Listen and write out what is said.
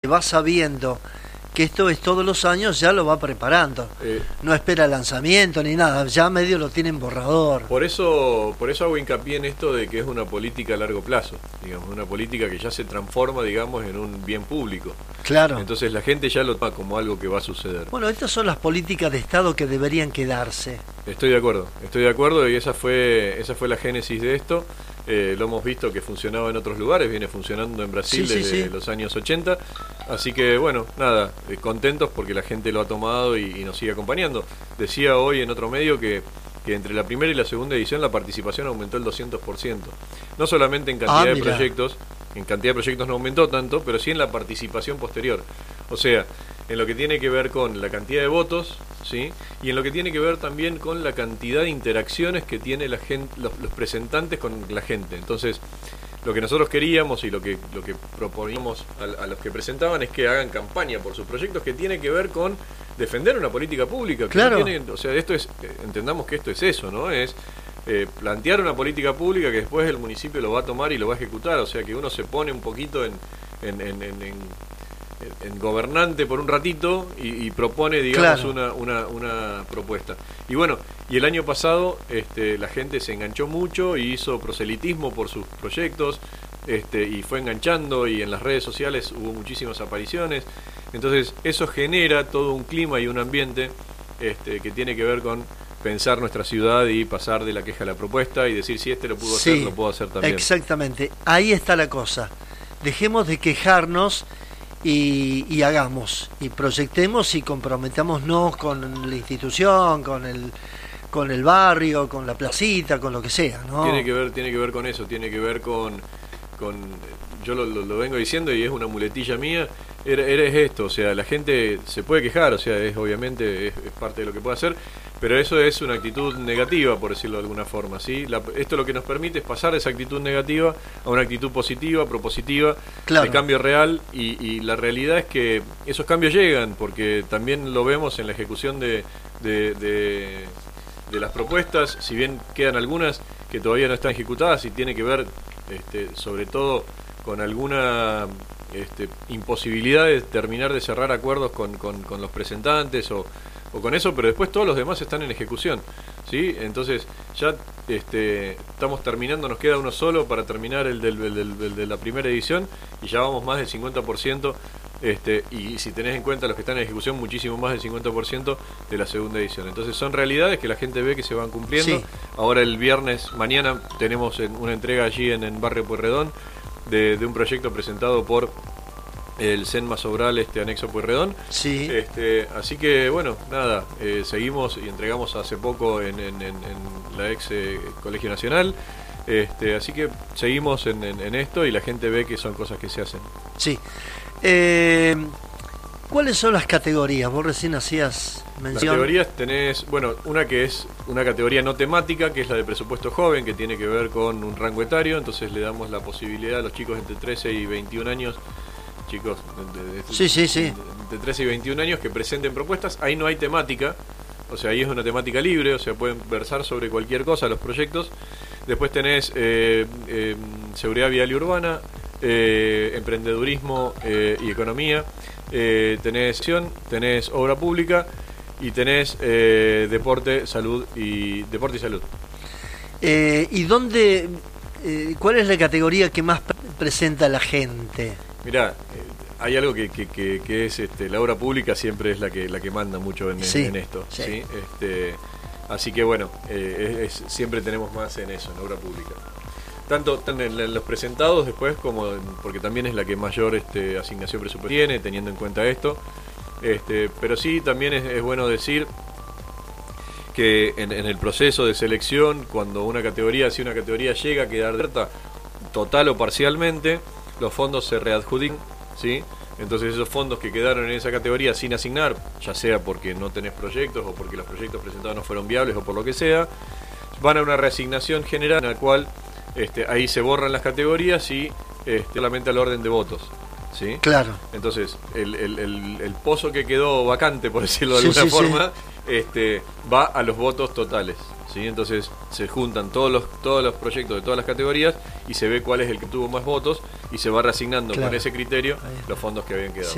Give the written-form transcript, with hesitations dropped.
va sabiendo que esto es todos los años, ya lo va preparando. No espera lanzamiento ni nada, ya medio lo tiene en borrador. Por eso hago hincapié en esto de que es una política a largo plazo, digamos, una política que ya se transforma, digamos, en un bien público. Claro. Entonces la gente ya lo toma como algo que va a suceder. Bueno, estas son las políticas de Estado que deberían quedarse. Estoy de acuerdo y esa fue la génesis de esto. Lo hemos visto que funcionaba en otros lugares, viene funcionando en Brasil desde los años 80, así que bueno, nada, contentos porque la gente lo ha tomado y nos sigue acompañando. Decía hoy en otro medio que entre la primera y la segunda edición la participación aumentó el 200%, no solamente en cantidad de proyectos, en cantidad de proyectos no aumentó tanto, pero sí en la participación posterior, o sea, en lo que tiene que ver con la cantidad de votos, ¿sí? Y en lo que tiene que ver también con la cantidad de interacciones que tiene la gente, los presentantes con la gente. Entonces, lo que nosotros queríamos y lo que proponíamos a los que presentaban es que hagan campaña por sus proyectos, que tiene que ver con defender una política pública. Que claro. No tiene, o sea, esto es, entendamos que esto es eso, ¿no? Es plantear una política pública que después el municipio lo va a tomar y lo va a ejecutar. O sea, que uno se pone un poquito en gobernante por un ratito y propone, digamos, claro, una propuesta. Y bueno, y el año pasado la gente se enganchó mucho y hizo proselitismo por sus proyectos, y fue enganchando, y en las redes sociales hubo muchísimas apariciones. Entonces eso genera todo un clima y un ambiente que tiene que ver con pensar nuestra ciudad y pasar de la queja a la propuesta y decir, si lo pudo hacer, lo puedo hacer también. Exactamente, ahí está la cosa. Dejemos de quejarnos y hagamos, y proyectemos y comprometámonos con la institución, con el barrio, con la placita, con lo que sea, ¿no? Tiene que ver con eso, tiene que ver con yo lo vengo diciendo y es una muletilla mía, es esto, o sea, la gente se puede quejar, o sea, obviamente es parte de lo que puede hacer, pero eso es una actitud negativa, por decirlo de alguna forma, ¿sí? Esto lo que nos permite es pasar de esa actitud negativa a una actitud positiva, propositiva, claro, de cambio real, y la realidad es que esos cambios llegan, porque también lo vemos en la ejecución de las propuestas, si bien quedan algunas que todavía no están ejecutadas y tiene que ver sobre todo con alguna imposibilidad de terminar de cerrar acuerdos con los presentantes o con eso, pero después todos los demás están en ejecución, ¿sí? Entonces ya estamos terminando, nos queda uno solo para terminar el de la primera edición y ya vamos más del 50%, y si tenés en cuenta los que están en ejecución, muchísimo más del 50% de la segunda edición. Entonces son realidades que la gente ve que se van cumpliendo. Sí. Ahora el viernes, mañana, tenemos una entrega allí en Barrio Pueyrredón de un proyecto presentado por el Senma Sobral, anexo Pueyrredón. Sí. Así que bueno, nada, seguimos y entregamos hace poco en la ex Colegio Nacional. Así que seguimos en esto y la gente ve que son cosas que se hacen. Sí. ¿Cuáles son las categorías? Vos recién hacías mención. Las categorías tenés, bueno, una que es una categoría no temática, que es la de presupuesto joven, que tiene que ver con un rango etario. Entonces le damos la posibilidad a los chicos entre 13 y 21 años, chicos de 13 y 21 años, que presenten propuestas. Ahí no hay temática, o sea, ahí es una temática libre, o sea, pueden versar sobre cualquier cosa los proyectos. Después tenés seguridad vial y urbana, emprendedurismo y economía, tenés obra pública y tenés deporte, salud y salud. ¿Y dónde, cuál es la categoría que más presenta la gente? Mirá, hay algo que es la obra pública siempre es la que manda mucho en esto, ¿sí? Así que bueno, siempre tenemos más en eso, en obra pública. Tanto en los presentados después como porque también es la que mayor asignación presupuestaria tiene, teniendo en cuenta esto. Pero sí, también es bueno decir que en el proceso de selección, cuando si una categoría llega a quedar abierta total o parcialmente, los fondos se readjudican, ¿sí? Entonces esos fondos que quedaron en esa categoría sin asignar, ya sea porque no tenés proyectos o porque los proyectos presentados no fueron viables o por lo que sea, van a una reasignación general en la cual ahí se borran las categorías y solamente al orden de votos, ¿sí? Claro. Entonces el pozo que quedó vacante, por decirlo de alguna forma, va a los votos totales, ¿sí? Entonces se juntan todos los proyectos de todas las categorías y se ve cuál es el que tuvo más votos y se va reasignando con ese criterio los fondos que habían quedado. Sí.